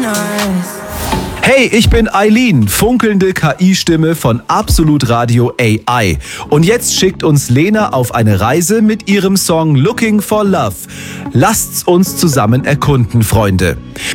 Hey, ich bin Eileen, funkelnde KI-Stimme von Absolut Radio AI. Und jetzt schickt uns Lena auf eine Reise mit ihrem Song Looking for Love. Lasst's uns zusammen erkunden, Freunde.